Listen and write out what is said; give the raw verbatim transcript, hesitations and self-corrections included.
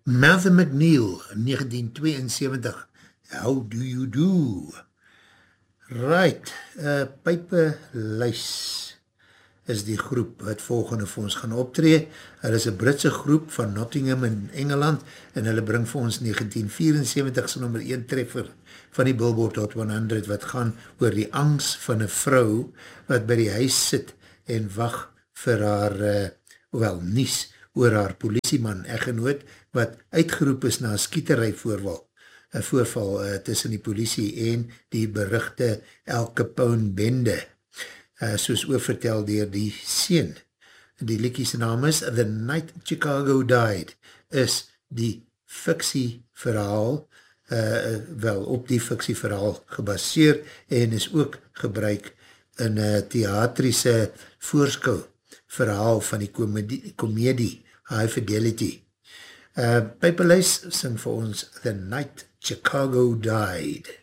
Martha McNeil, negentien tweeënsewentig, How Do You Do? Right, uh, Pype Lys is die groep wat volgende vir ons gaan optree. Hulle is een Britse groep van Nottingham in Engeland en hulle bring vir ons negentien vierensewentig se nummer een treffer van die Billboard Hot honderd wat gaan oor die angs van een vrou wat by die huis sit en wacht vir haar, uh, wel, nies oor haar politieman eggenoot wat uitgeroep is na een skieterij voorval, een voorval uh, tussen die politie en die berichte Al Capone bende, uh, soos oorvertel dier die seun. Die liedjie naam is The Night Chicago Died, is die fiksie verhaal, uh, wel op die fiksie verhaal gebaseer en is ook gebruik in een theatrische voorskou verhaal van die komedie, komedie High Fidelity. Uh, Pype Lys sing vir ons The Night Chicago Died.